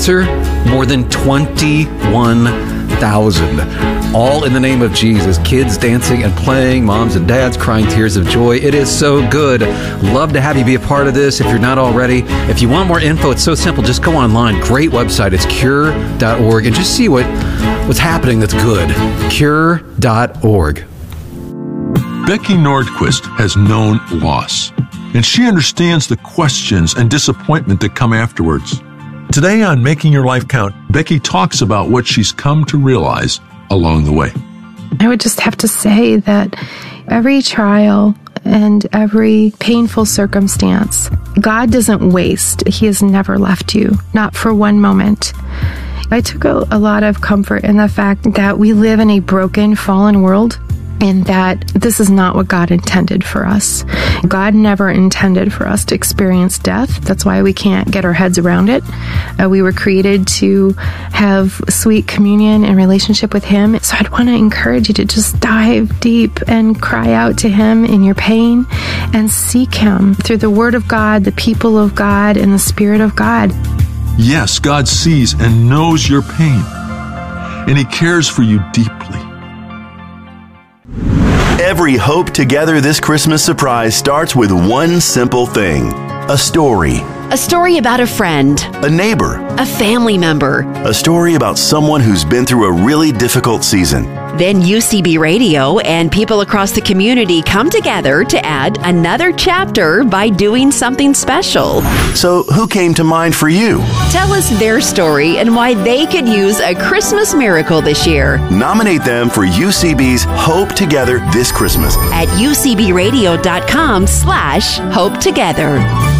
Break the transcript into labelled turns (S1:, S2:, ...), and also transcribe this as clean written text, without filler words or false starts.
S1: Answer, more than 21,000. All in the name of Jesus. Kids dancing and playing, moms and dads crying tears of joy. It is so good. Love to have you be a part of this if you're not already. If you want more info, it's so simple. Just go online. Great website. It's cure.org and just see what's happening that's good. Cure.org.
S2: Becky Nordquist has known loss, and she understands the questions and disappointment that come afterwards. Today on Making Your Life Count, Becky talks about what she's come to realize along the way.
S3: I would just have to say that every trial and every painful circumstance, God doesn't waste. He has never left you, not for one moment. I took a lot of comfort in the fact that we live in a broken, fallen world, and that this is not what God intended for us. God never intended for us to experience death. That's why we can't get our heads around it. We were created to have sweet communion and relationship with Him. So I'd want to encourage you to just dive deep and cry out to Him in your pain and seek Him through the Word of God, the people of God, and the Spirit of God.
S2: Yes, God sees and knows your pain, and He cares for you deeply.
S4: Every Hope Together This Christmas surprise starts with one simple thing: a story.
S5: A story about a friend,
S4: A neighbor.
S5: a family member.
S4: A story about someone who's been through a really difficult season.
S5: Then UCB Radio and people across the community come together to add another chapter by doing something special.
S4: So who came to mind for you?
S5: Tell us their story and why they could use a Christmas miracle this year
S4: Nominate them for UCB's Hope Together This Christmas.
S5: at ucbradio.com/Hope Together.